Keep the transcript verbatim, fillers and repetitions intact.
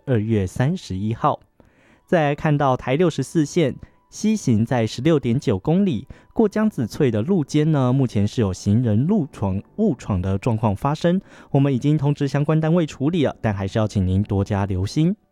二月三十一号。再来看到台六十四线西行在 十六点九公里，过江子翠的路肩呢，目前是有行人路闯误闯的状况发生，我们已经通知相关单位处理了，但还是要请您多加留心。